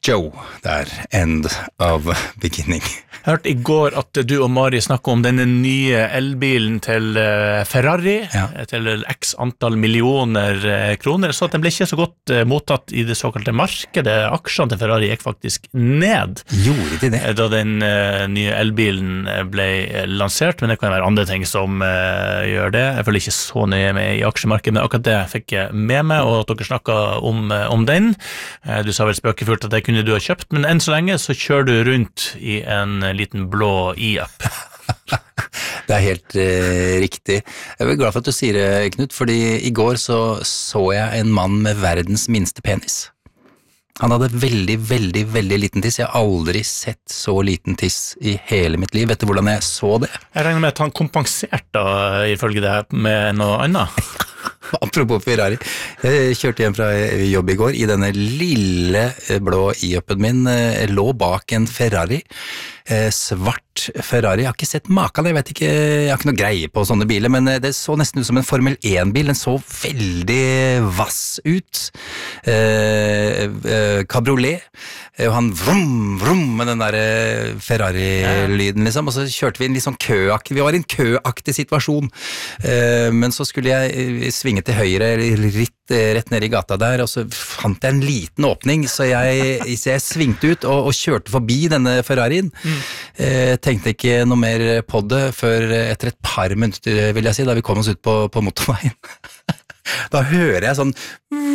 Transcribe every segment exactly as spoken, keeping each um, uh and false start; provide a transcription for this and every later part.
Joe, der, end of beginning. Jeg hørte i går at du og Mari snakket om denne nye elbilen til Ferrari, ja. Til x antall millioner kroner, så at den ble ikke så godt mottatt i det såkalte markedet. Aksjene til Ferrari gikk faktisk ned. Gjorde de det? Da den uh, nye elbilen ble lansert, men det kan være andre ting som uh, gjør det. Jeg følger ikke så nøye med i aksjemarkedet, men akkurat det fikk jeg med meg, og at dere snakket om, uh, om den. Uh, du sa vel spøkefullt at det kunne du ha kjøpt, men enn så lenge så kjører du rundt i en liten blå i-app. Det er helt eh, riktig. Jeg er glad for at du sier det, Knut, fordi i går så, så jeg en mann med verdens minste penis. Han hadde veldig, veldig, veldig liten tiss. Jeg har aldri sett så liten tiss i hele mitt liv. Vet du hvordan jeg så det? Jeg regner med at han kompenserte da, ifølge det med noe annet. Apropos Ferrari, jeg kjørte hjem fra jobb i går i denne lille blå i-upen min, jeg lå bak en Ferrari, svart Ferrari, jeg har ikke sett maken, jeg vet ikke, jeg har ikke noe greie på sånne biler, men det så nesten ut som en Formel én-bil, den så veldig vass ut, eh, eh, kabriolet, og han vrum, vrum med den der Ferrari-lyden liksom, og så kjørte vi en litt sånn køaktig, vi var i en køaktig situasjon, eh, men så skulle jeg svinge til høyre, eller litt rett ned i gata der, og så fant jeg en liten åpning, så jeg, så jeg svingte ut og, og kjørte forbi denne Ferrarien. Mm. Eh, tenkte ikke noe mer på det før etter et par minutter, vil jeg si, da vi kom oss ut på, på motorveien. Da hører jeg sånn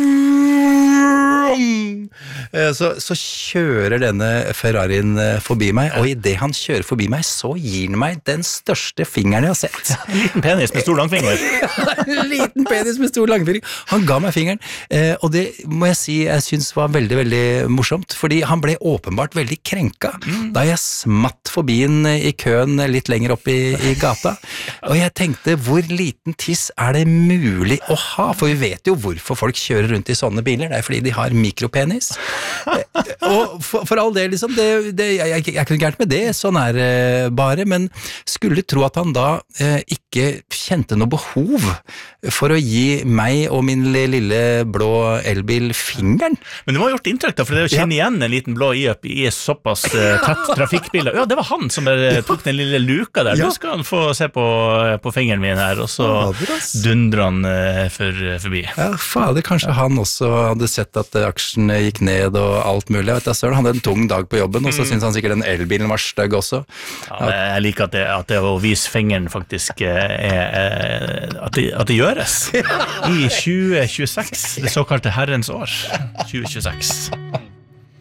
så, så kjører denne Ferrarien forbi meg, og i det han kjører forbi meg, så gir han meg den største fingeren jeg har sett. En liten penis med stor langfinger. En liten penis med stor langfinger. Han ga meg fingeren, og det må jeg si jeg synes var veldig, veldig morsomt, fordi han ble åpenbart veldig krenka mm. da jeg smatt forbi en i køen litt lenger opp i, i gata, og jeg tenkte, hvor liten tiss er det mulig å ha? For vi vet jo hvorfor folk kjører rundt i sånne biler, det er fordi de har mikropenis. Og for, for all del, liksom, det, det, jeg, jeg, jeg kunne gært med det, sånn er det bare, men skulle tro at han da eh, ikke kjente noe behov for å gi meg og min lille blå elbil fingeren. Men det var gjort inntrykk da, for det er å kjenne igjen en liten blå i-up i såpass uh, tett trafikkbiler. Ja, det var han som bare tok den lille luka der. Ja. Nå skal han få se på, på fingeren min her, og så dundrer han uh, for, forbi. Ja, fader, kanskje han også hadde sett at aksjen gikk ned og alt mulig. Jeg vet jeg, han hadde en tung dag på jobben, og så mm. synes han sikkert den elbilen var støgg også. Ja, jeg liker at det, at det å vise fingeren faktisk er, er at, det, at det gjøres i tjue tjueseks, det såkalte herrens år tjue tjueseks.